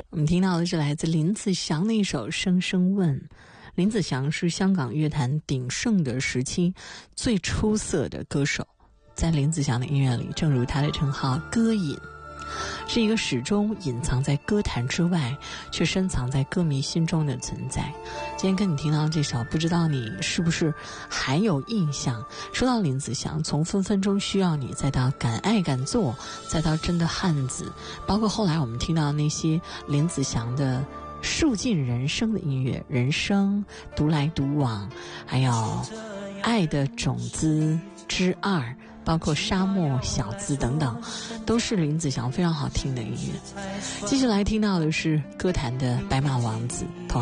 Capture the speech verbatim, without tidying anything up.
我们听到的是来自林子祥的一首《声声问》。林子祥是香港乐坛鼎盛的时期最出色的歌手，在林子祥的音乐里，正如他的称号歌隐，是一个始终隐藏在歌坛之外却深藏在歌迷心中的存在。今天跟你听到这首，不知道你是不是还有印象。说到林子祥，从分分钟需要你，再到敢爱敢做，再到真的汉子，包括后来我们听到那些林子祥的数尽人生的音乐，人生、独来独往，还有爱的种子之二，包括沙漠小子等等，都是林子祥非常好听的音乐。接下来听到的是歌坛的白马王子。